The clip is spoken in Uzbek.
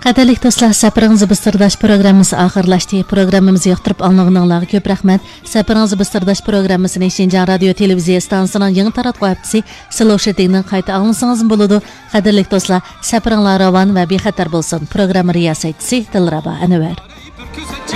Qadirlik do'stlar, safaringizni biz sirdosh programmasi oxirlashdi. Programmamizni yoqtirib olganingizga ko'p rahmat. Safaringizni biz sirdosh programmasini Shinjan radio televiziya stansiyasining yangi taratquv haftasi Silovshetingdan qayta anglasangiz bo'ladi. Qadirlik do'stlar, safaringlar ravon va bexatar bo'lsin. Programma riyosatchisi Dilrabo Anvar.